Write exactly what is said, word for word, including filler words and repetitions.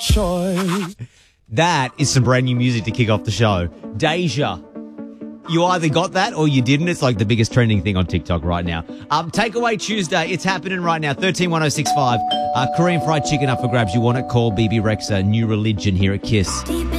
That is some brand new music to kick off the show. Deja. You either got that or you didn't. It's like the biggest trending thing on TikTok right now. Um, Takeaway Tuesday. It's happening right now. thirteen one oh six five. Uh, Korean fried chicken up for grabs. You want it? Call B B Rexa. New religion here at Kiss.